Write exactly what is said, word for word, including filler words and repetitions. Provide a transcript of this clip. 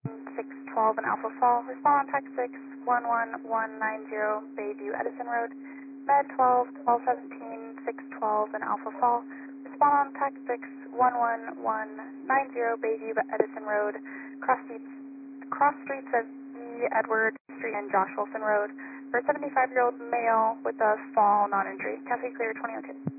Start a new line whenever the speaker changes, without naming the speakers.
six twelve and Alpha Fall. Respond on Tech six one one one nine zero Bayview Edison Road. Med twelve twelve seventeen six twelve and Alpha Fall. Respond on Tech six one one one nine zero Bayview Edison Road. Cross streets, cross streets of E. Edward Street and Josh Wilson Road. For a seventy-five-year-old male with a fall non-injury. Cafe clear twenty oh two.